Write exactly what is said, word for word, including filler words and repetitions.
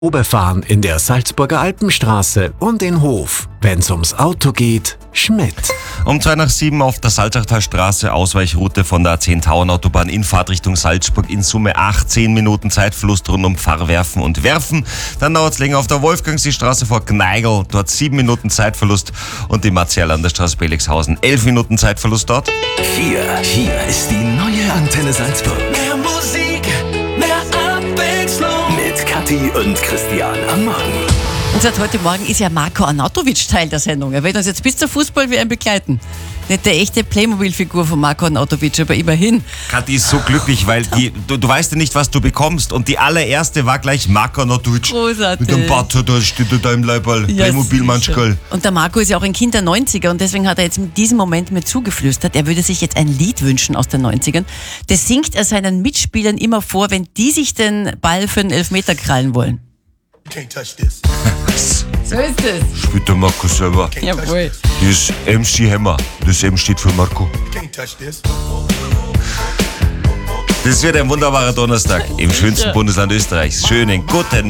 Oberfahren in der Salzburger Alpenstraße und in Hof. Wenn's ums Auto geht, Schmidt. Um zwei nach sieben auf der Salzachtalstraße, Ausweichroute von der A zehn Tauernautobahn in Fahrtrichtung Salzburg. In Summe achtzehn Minuten Zeitverlust rund um Pfarrwerfen und Werfen. Dann dauert's länger auf der Wolfgangseestraße vor Gneigl. Dort sieben Minuten Zeitverlust. Und die Martial-Landerstraße Belixhausen. elf Minuten Zeitverlust dort. Hier, hier ist die neue Antenne Salzburg. Mehr Musik, mehr Abwechslung. Mit Kathi und Christian am Morgen. Und seit heute Morgen ist ja Marko Arnautovic Teil der Sendung. Er wird uns jetzt bis zur Fußball-W M begleiten. Nicht der echte Playmobil-Figur von Marko Arnautovic, aber immerhin. Kathi ist so glücklich, weil die, du, du weißt ja nicht, was du bekommst. Und die allererste war gleich Marko Arnautovic. Großartig. Mit dem Bart, da steht da im Leiberl. Ja, Playmobil-Manschkerl. Und der Marco ist ja auch ein Kind der neunziger und deswegen hat er jetzt in diesem Moment mir zugeflüstert, er würde sich jetzt ein Lied wünschen aus den neunzigern. Das singt er seinen Mitspielern immer vor, wenn die sich den Ball für einen Elfmeter krallen wollen. Can't touch this. So ist es. Spielt der Marco selber. Jawohl. Das ist M C Hammer. Das M steht für Marco. Can't touch this. Das wird ein wunderbarer Donnerstag im schönsten Bundesland Österreichs. Schönen guten